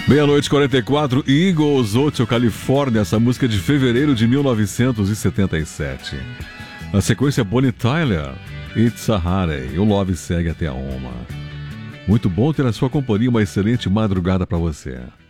Meia-noite 44, Eagles, Hotel California, essa música de fevereiro de 1977. Na sequência, Bonnie Tyler, It's a Heartache, o Love segue até a uma. Muito bom ter a sua companhia, uma excelente madrugada para você.